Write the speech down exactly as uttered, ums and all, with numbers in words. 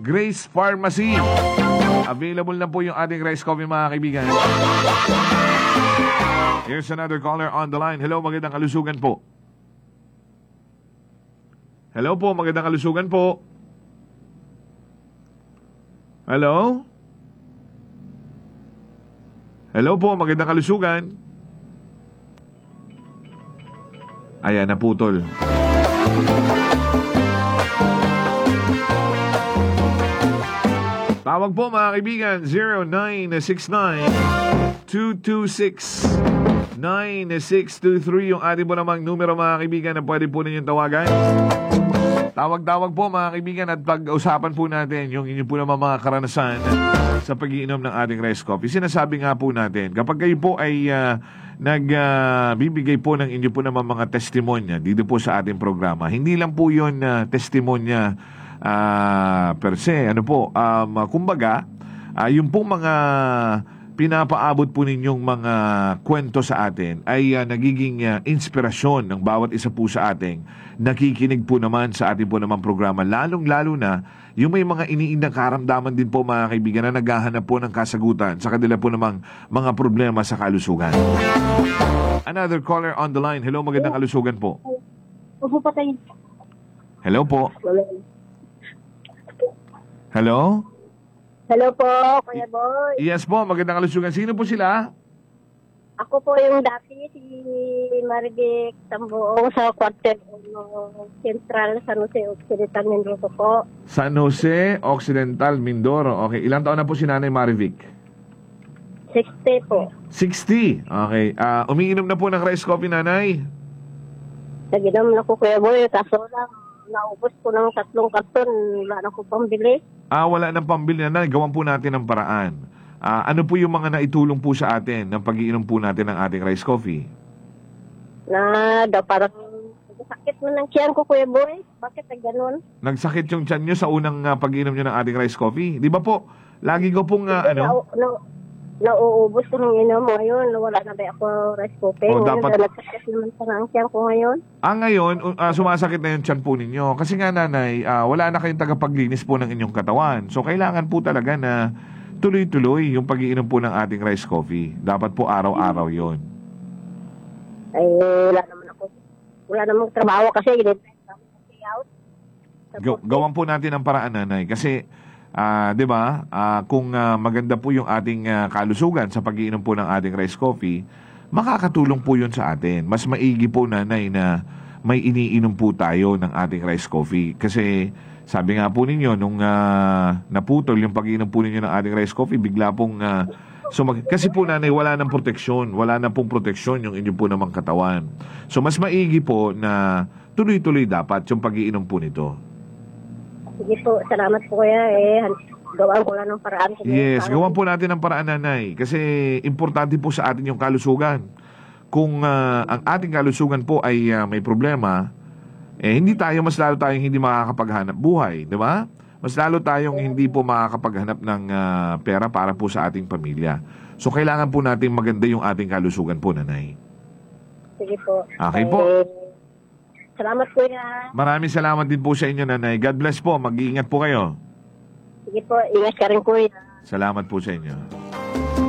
Grace Pharmacy. Available na po yung ating rice coffee, mga kaibigan. Here's another caller on the line. Hello, magandang kalusugan po. Hello po, magandang kalusugan po. Hello? Hello po, magandang kalusugan. Ayan, naputol. Tawag po, mga kaibigan, zero nine six nine, two two six, nine six two three yung ating po namang numero, mga kaibigan, na pwede po ninyong tawagan. Tawag-tawag po, mga kaibigan, at pag-usapan po natin yung inyo po naman mga karanasan sa pag-iinom ng ating rice coffee. Sinasabi nga po natin, kapag kayo po ay uh, nagbibigay uh, po ng inyo po naman mga testimonya dito po sa ating programa, hindi lang po yun uh, testimonya uh, per se, ano po, um, kumbaga, uh, yung po mga pinapaabot po ninyong mga kwento sa atin ay uh, nagiging uh, inspirasyon ng bawat isa po sa ating nakikinig po naman sa ating po naman programa, lalong-lalo na yung may mga iniindang karamdaman din po, mga kaibigan, na naghahanap po ng kasagutan sa kanila po namang mga problema sa kalusugan. Another caller on the line. Hello, magandang kalusugan po. Hello po. Hello? Hello po, Kuya Boy. Yes po, magandang kalusugan. Sino po sila? Ako po yung dati si Marivic Tambuong sa quarter Central San Jose Occidental Mindoro po. San Jose Occidental Mindoro. Okay, ilang taon na po si Nanay Marivic? sixty po. sixty. Okay. Uh, umiinom na po ng rice coffee, Nanay? Naginom na ko, Kuya Boy, kaso lang naubos ko ng tatlong karton, wala na ko pambili. Ah, wala nang pambili, Nanay. Gawan po natin ng paraan. Uh, ano po yung mga naitulong po sa atin ng pag-iinom po natin ng ating rice coffee? Na, daw parang sakit mo ng tiyan ko, Kuya Boy. Bakit na ganun? Nagsakit yung tiyan nyo sa unang uh, pag-iinom nyo ng ating rice coffee? Di ba po? Lagi ko pong, uh, ano? Na, na, nauubos ko ng inom mo ngayon. Wala na ba ako rice coffee? O, ngayon, dapat... nagsakit naman sa ang tiyan ko ngayon. Ah, ngayon, uh, sumasakit na yung tiyan po ninyo. Kasi nga, Nanay, uh, wala na kayong tagapaglinis po ng inyong katawan. So, kailangan po talaga na tuloy-tuloy yung pag-iinom po ng ating rice coffee. Dapat po araw-araw yon. Ay, wala naman ako. Wala namang trabaho kasi. Gaw- gawan po natin ang paraan, Nanay. Kasi, uh, di ba, uh, kung uh, maganda po yung ating uh, kalusugan sa pag-iinom po ng ating rice coffee, makakatulong po yun sa atin. Mas maigi po, Nanay, na may iniinom po tayo ng ating rice coffee. Kasi, sabi nga po ninyo, nung uh, naputol yung pag-inom po ninyo ng ating rice coffee, bigla pong... Uh, sumag- kasi po, Nanay, wala nang proteksyon. Wala na pong proteksyon yung inyong po namang katawan. So, mas maigi po na tuloy-tuloy dapat yung pag-iinom po nito. Sige po, salamat po kuya. Eh, gawaan ko lang ng paraan. Yes, gawan po natin ang paraan, Nanay. Kasi importante po sa atin yung kalusugan. Kung uh, ang ating kalusugan po ay uh, may problema, eh, hindi tayo, mas lalo tayong hindi makakapaghanap buhay, di ba? Mas lalo tayong hindi po makakapaghanap ng uh, pera para po sa ating pamilya. So, kailangan po natin maganda yung ating kalusugan po, Nanay. Sige po. Okay eh, po. Salamat kuya. Maraming salamat din po sa inyo, Nanay. God bless po. Mag-iingat po kayo. Sige po, ingat ka rin kuya. Salamat po sa inyo.